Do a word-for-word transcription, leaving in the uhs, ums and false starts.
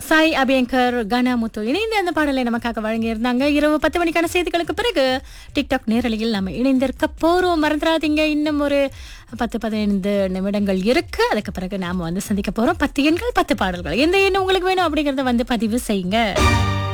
சாய் அபியங்கர் கனாமுத்து இணைந்து அந்த பாடலை நமக்காக வழங்கியிருந்தாங்க. இரவு பத்து மணிக்கான செய்திகளுக்கு பிறகு டிக்டாக் நேரலையில் நம்ம இணைந்திருக்க போறோம். மறந்துடாதீங்க, இன்னும் ஒரு பத்து பதினைந்து நிமிடங்கள் இருக்கு. அதுக்கு பிறகு நாம வந்து சந்திக்க போறோம். பத்து எண்கள் பத்து பாடல்கள், எந்த எண்ணம் உங்களுக்கு வேணும் அப்படிங்கறத வந்து பதிவு செய்யுங்க.